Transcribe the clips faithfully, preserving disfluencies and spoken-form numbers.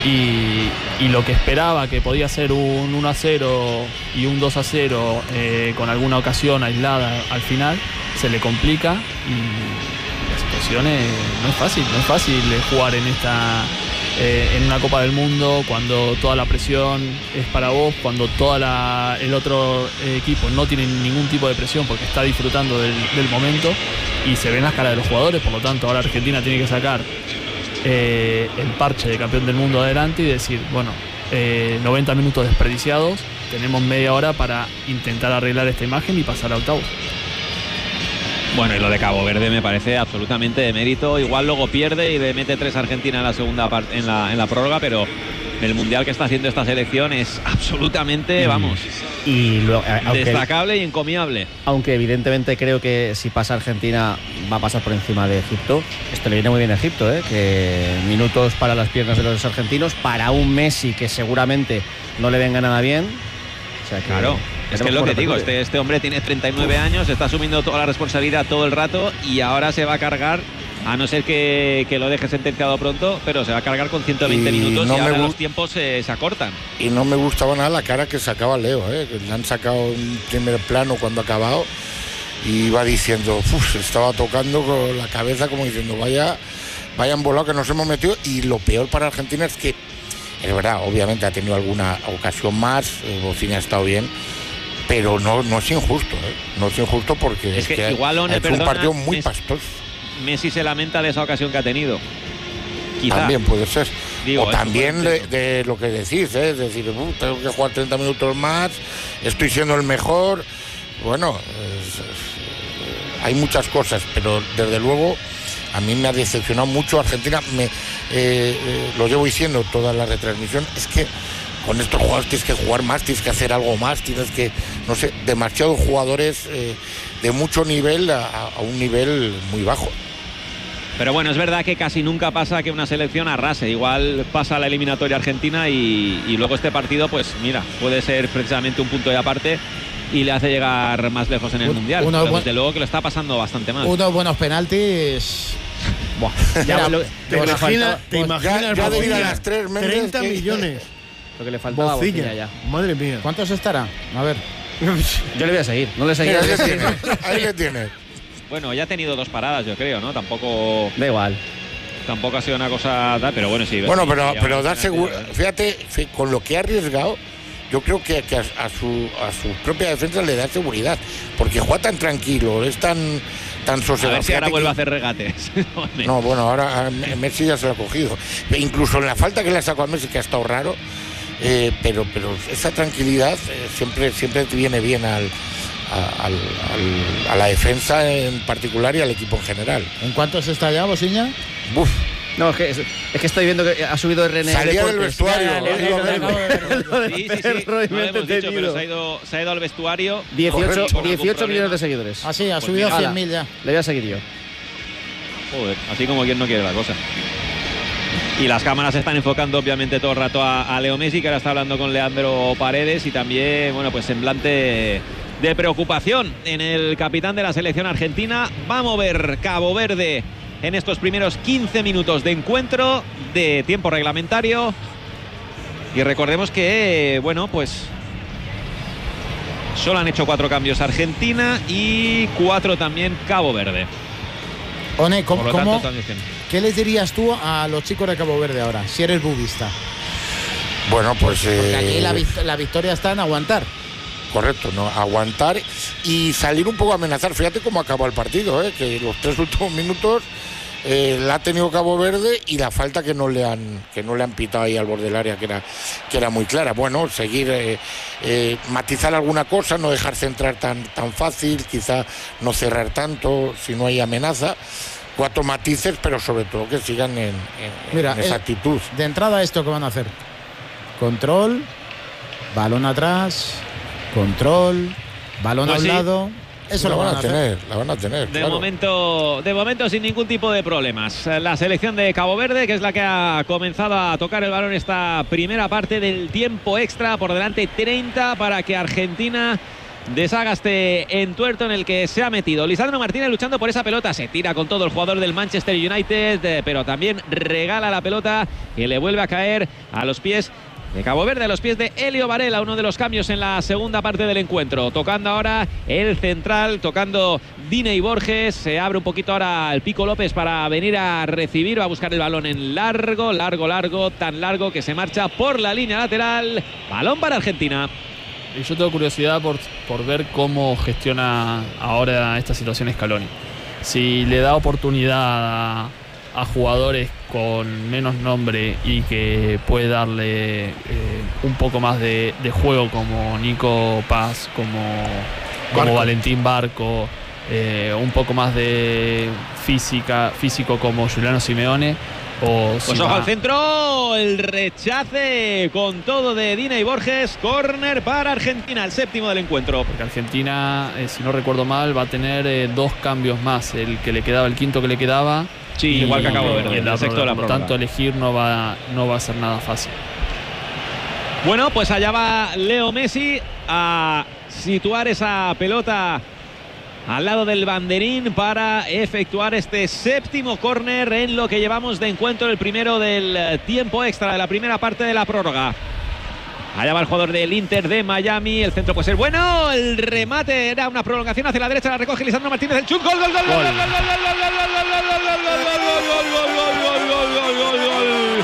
Y, y lo que esperaba que podía ser un uno a cero y un dos a cero eh, con alguna ocasión aislada al final, se le complica y la situación es, no es fácil, no es fácil jugar en esta eh, en una Copa del Mundo cuando toda la presión es para vos, cuando todo el otro equipo no tiene ningún tipo de presión porque está disfrutando del, del momento y se ven las caras de los jugadores. Por lo tanto, ahora Argentina tiene que sacar Eh, el parche de campeón del mundo adelante y decir, bueno, eh, noventa minutos desperdiciados, tenemos media hora para intentar arreglar esta imagen y pasar a octavos. Bueno, y lo de Cabo Verde me parece absolutamente de mérito. Igual luego pierde y le mete tres a Argentina en la segunda parte, en la, en la prórroga, pero el mundial que está haciendo esta selección es absolutamente, vamos, y lo, aunque, destacable y encomiable. Aunque evidentemente creo que si pasa Argentina va a pasar por encima de Egipto. Esto le viene muy bien a Egipto, ¿eh? Que minutos para las piernas de los argentinos, para un Messi que seguramente no le venga nada bien. O sea que, claro, es que es lo que digo, este, este hombre tiene treinta y nueve años, está asumiendo toda la responsabilidad todo el rato y ahora se va a cargar, a no ser que, que lo deje sentenciado pronto, pero se va a cargar con ciento veinte y minutos no y ahora los tiempos se, se acortan. Y no me gustaba nada la cara que sacaba Leo, ¿eh? Que le han sacado un primer plano cuando ha acabado y va diciendo, uff, estaba tocando con la cabeza como diciendo, vaya, vayan volado que nos hemos metido. Y lo peor para Argentina es que, es verdad, obviamente ha tenido alguna ocasión más, eh, Bocini ha estado bien, pero no, no es injusto, ¿eh? No es injusto porque es que, es que igual ha hecho perdona, un partido muy Messi, pastoso. Messi se lamenta de esa ocasión que ha tenido. Quizá. También puede ser. Digo, o también de, de lo que decís, ¿eh? Es decir, uh, tengo que jugar treinta minutos más, estoy siendo el mejor. Bueno, es, es, hay muchas cosas, pero desde luego a mí me ha decepcionado mucho Argentina. Me, eh, eh, lo llevo diciendo toda la retransmisión, es que con estos jugadores tienes que jugar más, tienes que hacer algo más, tienes que, no sé, demasiados jugadores eh, de mucho nivel a, a un nivel muy bajo. Pero bueno, es verdad que casi nunca pasa que una selección arrase. Igual pasa la eliminatoria argentina y, y luego este partido, pues mira, puede ser precisamente un punto de aparte y le hace llegar más lejos en el un, Mundial. Pero buen, desde luego que lo está pasando bastante mal. Unos buenos penaltis. Buah, ya Mira, lo, ¿Te, lo imagina, ¿Te imaginas? Ya, ya de ir a las tres, Méndez, treinta que, millones. Lo que le faltaba a Bocilla ya. Madre mía. ¿Cuántos estará? A ver. Yo le voy a seguir. No le seguiré. Ahí le tienes. Ahí le tienes. Bueno, ya ha tenido dos paradas, yo creo, ¿no? Tampoco. Da igual. Tampoco ha sido una cosa. Pero bueno, sí. Bueno, sí, pero, sí, pero da seguro. Fíjate, con lo que ha arriesgado, yo creo que, que a, a, su, a su propia defensa le da seguridad. Porque juega tan tranquilo, es tan, tan sosegado. A ver si ahora que... vuelve a hacer regates. No, bueno, ahora Messi ya se lo ha cogido. Incluso en la falta que le ha sacado a Messi, que ha estado raro, eh, pero, pero esa tranquilidad eh, siempre, siempre te viene bien al. A, al, al, a la defensa en particular y al equipo en general. ¿En cuánto se está ya, Bosiña? Uf. No, es que, es, es que estoy viendo que ha subido R N. Salía del vestuario. Sí, sí, sí. No lo hemos dicho, pero se ha, ido, se ha ido al vestuario. dieciocho, dieciocho millones de seguidores. Ah, sí, ha subido a cien mil ya. Le voy a seguir yo. Joder, así como quien no quiere la cosa. Y las cámaras están enfocando obviamente todo el rato a, a Leo Messi, que ahora está hablando con Leandro Paredes, y también, bueno, pues semblante de preocupación en el capitán de la selección argentina. Va a mover Cabo Verde en estos primeros quince minutos de encuentro de tiempo reglamentario. Y recordemos que, bueno, pues solo han hecho cuatro cambios Argentina y cuatro también Cabo Verde. One, ¿cómo, Por lo tanto, ¿cómo, también... ¿qué les dirías tú a los chicos de Cabo Verde ahora, si eres budista? Bueno, pues... Porque eh... aquí la, vict la victoria está en aguantar. Correcto, ¿no? Aguantar y salir un poco a amenazar. Fíjate cómo acabó el partido, ¿eh? Que los tres últimos minutos eh, la ha tenido Cabo Verde y la falta que no le han que no le han pitado ahí al borde del área, que era que era muy clara. Bueno, seguir eh, eh, matizar alguna cosa, no dejar centrar tan tan fácil, quizá no cerrar tanto si no hay amenaza. Cuatro matices, pero sobre todo que sigan en, en, Mira, en esa eh, actitud. De entrada, esto que van a hacer: control, balón atrás, control, balón pues al sí. lado. Eso la lo van, van a a hacer. tener, la van a tener. De claro. momento, de momento sin ningún tipo de problemas. La selección de Cabo Verde, que es la que ha comenzado a tocar el balón esta primera parte del tiempo extra, por delante treinta para que Argentina de Sagaste en tuerto en el que se ha metido. Lisandro Martínez luchando por esa pelota, se tira con todo el jugador del Manchester United, eh, pero también regala la pelota que le vuelve a caer a los pies de Cabo Verde, a los pies de Elio Varela, uno de los cambios en la segunda parte del encuentro. Tocando ahora el central, tocando Diney Borges, se abre un poquito ahora el Pico López para venir a recibir, va a buscar el balón en largo, largo, largo, tan largo que se marcha por la línea lateral. Balón para Argentina. Y yo tengo curiosidad por, por ver cómo gestiona ahora esta situación Scaloni. Si le da oportunidad a, a jugadores con menos nombre y que puede darle eh, un poco más de, de juego, como Nico Paz, como, como Barco. Valentín Barco, eh, un poco más de física, físico como Giuliano Simeone. O Pues si ojo va- al centro, el rechace con todo de Diney Borges, córner para Argentina, el séptimo del encuentro. Porque Argentina, eh, si no recuerdo mal, va a tener eh, dos cambios más. El que le quedaba, el quinto que le quedaba. Sí, y- igual que a Cabo Verde, y el la sexto de la Por lo prórroga. tanto, elegir no va, no va a ser nada fácil. Bueno, pues allá va Leo Messi a situar esa pelota al lado del banderín para efectuar este séptimo córner en lo que llevamos de encuentro, el primero del tiempo extra de la primera parte de la prórroga. Allá va el jugador del Inter de Miami, el centro puede ser bueno, el remate era una prolongación hacia la derecha, la recoge Lisandro Martínez, el chut, gol, gol, gol, gol, gol, gol, gol, gol, gol, gol, gol, gol, gol,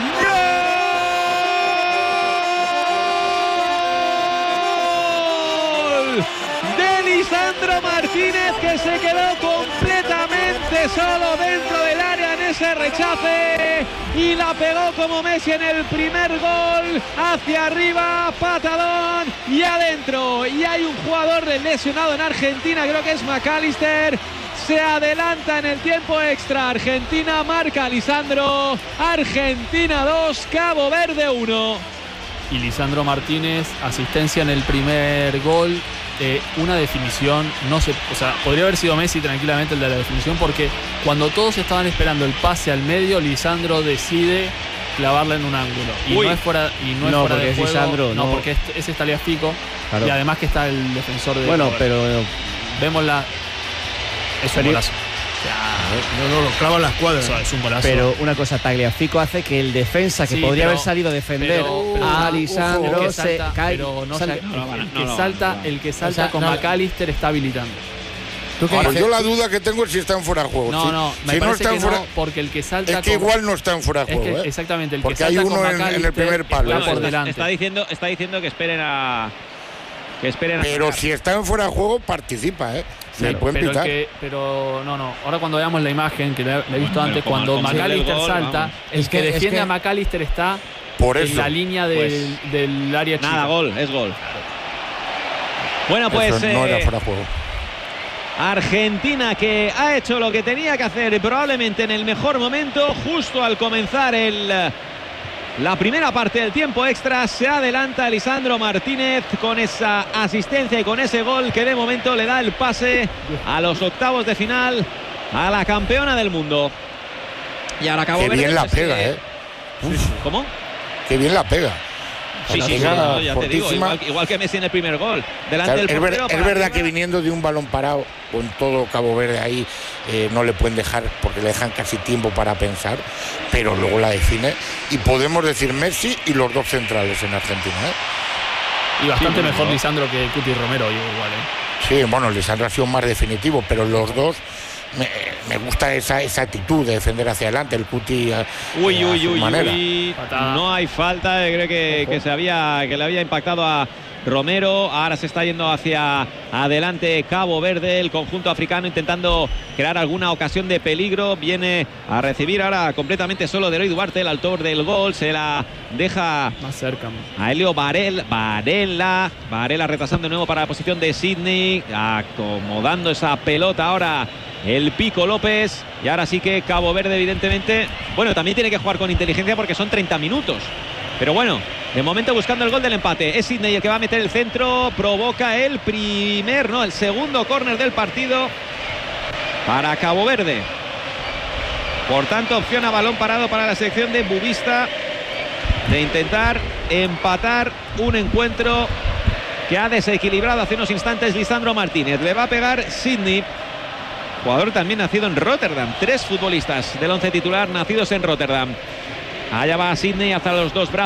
de Lisandro Martínez, que se quedó completamente solo dentro del área en ese rechace y la pegó como Messi en el primer gol, hacia arriba, patadón y adentro. Y hay un jugador lesionado en Argentina, creo que es McAllister. Se adelanta en el tiempo extra. Argentina marca a Lisandro. Argentina dos, Cabo Verde uno. Y Lisandro Martínez, asistencia en el primer gol. Eh, una definición, no sé, o sea, podría haber sido Messi tranquilamente el de la definición, porque cuando todos estaban esperando el pase al medio, Lisandro decide clavarla en un ángulo. Y Uy. no es fuera, y no es No, fuera porque de es juego. Lisandro, no, no. porque es, ese es Tagliafico. Claro. Y además que está el defensor de. Bueno, Cabo Verde. pero Vemos la. Es un Pero- golazo. O sea, No, no, lo clava en la escuadra. eso es un golazo. Pero una cosa, Tagliafico hace que el defensa que Sí, podría pero- haber salido a defender pero- pero- a el Lisandro que se salta, cae. pero no sale- sa- el, no, no, el no, que no, salta, no. el que salta O sea, con no- McAllister está habilitando. ¿Tú qué Pues dices? yo la duda que tengo es si está en fuera de juego. No, Si- no, me si no parece está que en fuera, no, porque el que salta es que con- igual no está en fuera de es juego. que ¿eh? exactamente, el Porque que hay salta uno con en- en el McAllister primer palo. está No, por está- delante. Está diciendo, está diciendo que esperen a. Que esperen a Pero sacar. si está en fuera de juego, participa, ¿eh? Se le Pero, pueden pero el pitar. que- pero no, no. Ahora cuando veamos la imagen que la he visto Bueno, antes, pero como- cuando como sigue el McAllister gol, salta, vamos. el Es que, que- es defiende que- a McAllister está Por en eso. la línea del, del área chica. Nada, gol, es gol. Bueno, pues. Eso no era eh, fuera de juego. Argentina, que ha hecho lo que tenía que hacer probablemente en el mejor momento, justo al comenzar el, la primera parte del tiempo extra. Se adelanta Lisandro Martínez con esa asistencia y con ese gol que de momento le da el pase a los octavos de final a la campeona del mundo. Y ahora Cabo Qué Verde, bien la pues, pega, eh, ¿eh? Uf, ¿Cómo? qué bien la pega. Sí, La sí, sí, pega no, ya te digo, fortísima. igual, igual que Messi en el primer gol. Delante Claro, del es, ver- portero. es para verdad arriba. que viniendo de un balón parado, con todo Cabo Verde ahí, eh, no le pueden dejar, porque le dejan casi tiempo para pensar, pero luego la define. Y podemos decir Messi y los dos centrales en Argentina, ¿eh? Y bastante Sí, mejor no. Lisandro que Cuti Romero, yo igual, ¿eh? Sí, bueno, Lisandro ha sido más definitivo, pero los dos me, me gusta esa, esa actitud de defender hacia adelante, el Cuti a, Uy, a uy, su uy, manera. uy. Patada. No hay falta. eh, Creo que, que se había que le había impactado a Romero. Ahora se está yendo hacia adelante Cabo Verde, el conjunto africano, intentando crear alguna ocasión de peligro. Viene a recibir ahora completamente solo de Eloy Duarte, el autor del gol. Se la deja Más cerca. a Elio Varela. Varela. Varela retrasando de nuevo para la posición de Sidney. Acomodando esa pelota ahora el Pico López. Y ahora sí que Cabo Verde, evidentemente. Bueno, también tiene que jugar con inteligencia porque son treinta minutos. Pero bueno, de momento buscando el gol del empate. Es Sidney el que va a meter el centro. Provoca el primer, no, el segundo córner del partido para Cabo Verde. Por tanto, opción a balón parado para la selección de Bubista de intentar empatar un encuentro que ha desequilibrado hace unos instantes Lisandro Martínez. Le va a pegar Sidney, jugador también nacido en Rotterdam. Tres futbolistas del once titular nacidos en Rotterdam. Allá va Sidney hacia los dos brazos.